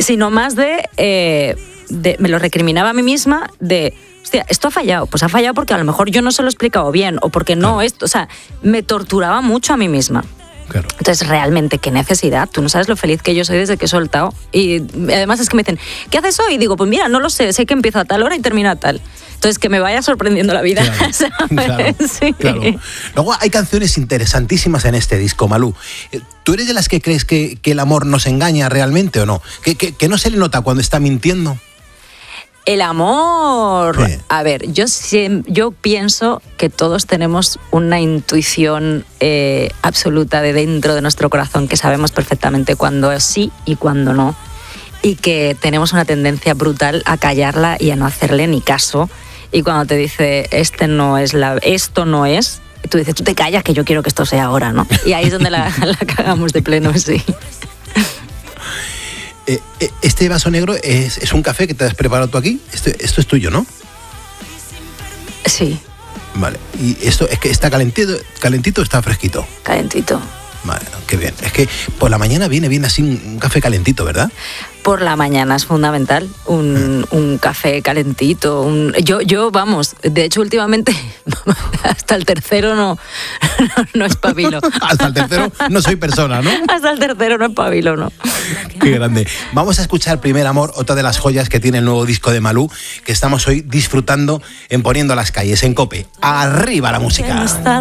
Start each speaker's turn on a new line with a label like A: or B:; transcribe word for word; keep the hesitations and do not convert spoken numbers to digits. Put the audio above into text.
A: sino más de, eh, de... Me lo recriminaba a mí misma de... Hostia, esto ha fallado. Pues ha fallado porque a lo mejor yo no se lo he explicado bien o porque no
B: Claro.
A: esto... O sea, me torturaba mucho a mí misma.
B: Claro.
A: Entonces, realmente, ¿qué necesidad? Tú no sabes lo feliz que yo soy desde que he soltado. Y además es que me dicen, ¿qué haces hoy? Y digo, pues mira, no lo sé, sé que empieza a tal hora y termina a tal. Entonces, que me vaya sorprendiendo la vida.
B: Claro,
A: ¿sabes?
B: claro,
A: Sí.
B: claro. Luego hay canciones interesantísimas en este disco, Malú. ¿Tú eres de las que crees que, que el amor nos engaña realmente o no? ¿Que, que, que no se le nota cuando está mintiendo?
A: El amor.
B: Sí.
A: A ver, yo, siem- yo pienso que todos tenemos una intuición eh, absoluta de dentro de nuestro corazón, que sabemos perfectamente cuándo sí y cuándo no. Y que tenemos una tendencia brutal a callarla y a no hacerle ni caso. Y cuando te dice, este no es la, esto no es, tú dices, tú te callas que yo quiero que esto sea ahora, ¿no? Y ahí es donde la, la cagamos de pleno, sí.
B: Eh, eh, este vaso negro es, es un café que te has preparado tú aquí. Esto, esto es tuyo, ¿no?
A: Sí,
B: Vale. Y esto es que está calentito, calentito o está fresquito.
A: calentito.
B: Vale, qué bien. Es que por la mañana viene bien así un, un café calentito, ¿verdad?
A: Por la mañana es fundamental, un, un café calentito. Un, yo, yo, vamos, de hecho últimamente hasta el tercero no, no, no espabilo.
B: Hasta el tercero no soy persona, ¿no?
A: Hasta el tercero no espabilo, ¿no?
B: Qué grande. Vamos a escuchar Primer Amor, otra de las joyas que tiene el nuevo disco de Malú, que estamos hoy disfrutando en Poniendo las Calles, en COPE. ¡Arriba la música!